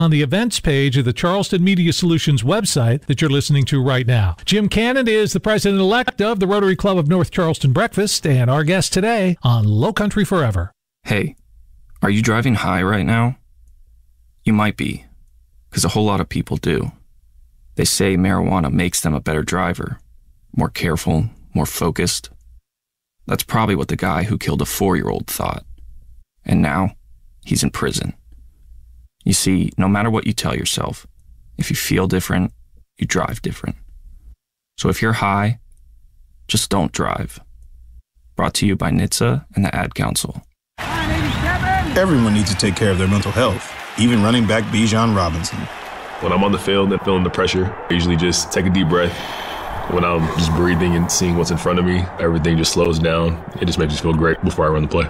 on the events page of the Charleston Media Solutions website that you're listening to right now. Jim Cannon is the president-elect of the Rotary Club of North Charleston Breakfast and our guest today on Low Country Forever. Hey, are you driving high right now? You might be, because a whole lot of people do. They say marijuana makes them a better driver, more careful, more focused. That's probably what the guy who killed a 4-year-old thought. And now, he's in prison. You see, no matter what you tell yourself, if you feel different, you drive different. So if you're high, just don't drive. Brought to you by NHTSA and the Ad Council. Everyone needs to take care of their mental health, even running back Bijan Robinson. When I'm on the field and feeling the pressure, I usually just take a deep breath. When I'm just breathing and seeing what's in front of me, everything just slows down. It just makes me feel great before I run the play.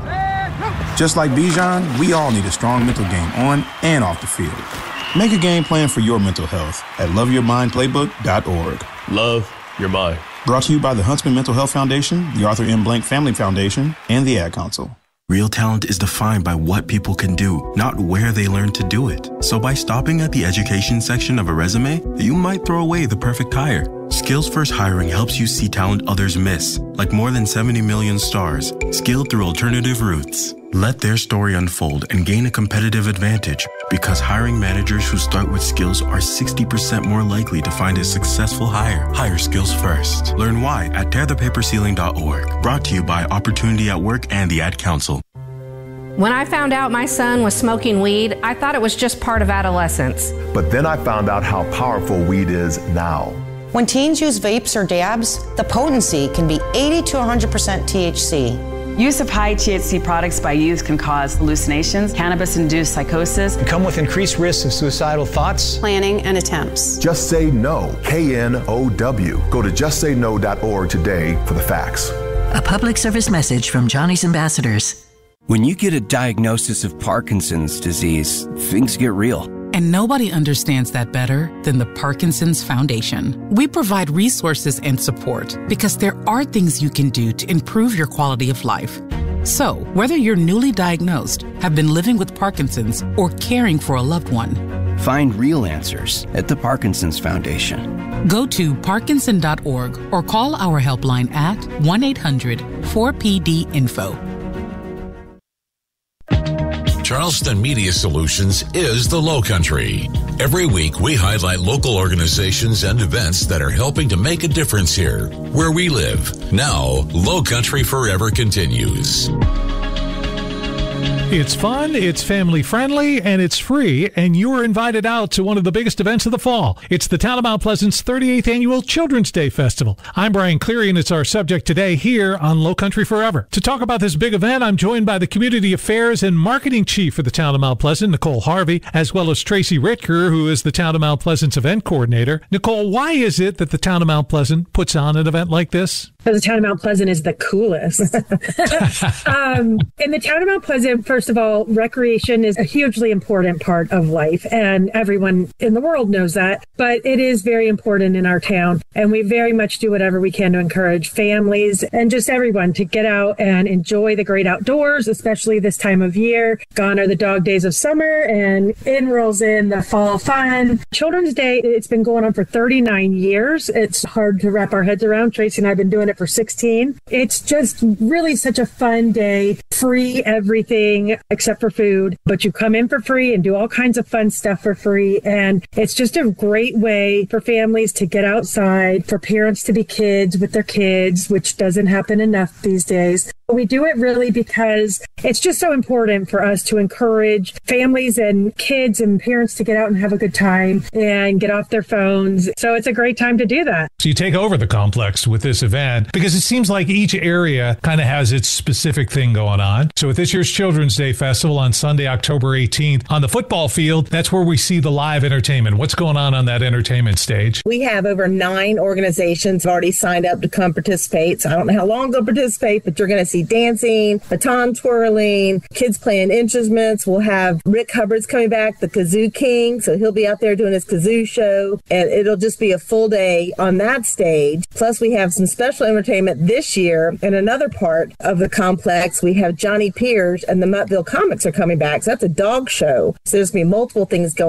Just like Bijan, we all need a strong mental game on and off the field. Make a game plan for your mental health at loveyourmindplaybook.org. Love your mind. Brought to you by the Huntsman Mental Health Foundation, the Arthur M. Blank Family Foundation, and the Ad Council. Real talent is defined by what people can do, not where they learn to do it. So by stopping at the education section of a resume, you might throw away the perfect hire. Skills First Hiring helps you see talent others miss, like more than 70 million stars, skilled through alternative routes. Let their story unfold and gain a competitive advantage, because hiring managers who start with skills are 60% more likely to find a successful hire. Hire skills first. Learn why at tearthepaperceiling.org. Brought to you by Opportunity at Work and the Ad Council. When I found out my son was smoking weed, I thought it was just part of adolescence. But then I found out how powerful weed is now. When teens use vapes or dabs, the potency can be 80 to 100% THC. Use of high THC products by youth can cause hallucinations, cannabis-induced psychosis, and come with increased risks of suicidal thoughts, planning, and attempts. Just Say No, KNOW. Go to justsayno.org today for the facts. A public service message from Johnny's Ambassadors. When you get a diagnosis of Parkinson's disease, things get real. And nobody understands that better than the Parkinson's Foundation. We provide resources and support because there are things you can do to improve your quality of life. So, whether you're newly diagnosed, have been living with Parkinson's, or caring for a loved one, find real answers at the Parkinson's Foundation. Go to parkinson.org or call our helpline at 1-800-4PD-INFO. Charleston Media Solutions is the Low Country. Every week, we highlight local organizations and events that are helping to make a difference here, where we live. Now, Low Country Forever continues. It's fun, it's family-friendly, and it's free, and you're invited out to one of the biggest events of the fall. It's the Town of Mount Pleasant's 38th Annual Children's Day Festival. I'm Brian Cleary, and it's our subject today here on Low Country Forever. To talk about this big event, I'm joined by the Community Affairs and Marketing Chief for the Town of Mount Pleasant, Nicole Harvey, as well as Tracy Ritker, who is the Town of Mount Pleasant's Event Coordinator. Nicole, why is it that the Town of Mount Pleasant puts on an event like this? Because the Town of Mount Pleasant is the coolest. In the Town of Mount Pleasant, first of all, recreation is a hugely important part of life, and everyone in the world knows that, but it is very important in our town, and we very much do whatever we can to encourage families and just everyone to get out and enjoy the great outdoors, especially this time of year. Gone are the dog days of summer, and in rolls in the fall fun. Children's Day, it's been going on for 39 years. It's hard to wrap our heads around. Tracy and I have been doing it for 16. It's just really such a fun day. Free everything except for food, but you come in for free and do all kinds of fun stuff for free. And it's just a great way for families to get outside, for parents to be kids with their kids, which doesn't happen enough these days. We do it really because it's just so important for us to encourage families and kids and parents to get out and have a good time and get off their phones. So it's a great time to do that. So you take over the complex with this event because it seems like each area kind of has its specific thing going on. So with this year's Children's Day Festival on Sunday, October 18th, on the football field, that's where we see the live entertainment. What's going on that entertainment stage? We have over 9 organizations already signed up to come participate. So I don't know how long they'll participate, but you're going to see see dancing, baton twirling, kids playing instruments. We'll have Rick Hubbard's coming back, the Kazoo King, so he'll be out there doing his kazoo show, and it'll just be a full day on that stage. Plus, we have some special entertainment this year in another part of the complex. We have Johnny Pierce and the Muttville Comics are coming back, so that's a dog show. So there's going to be multiple things going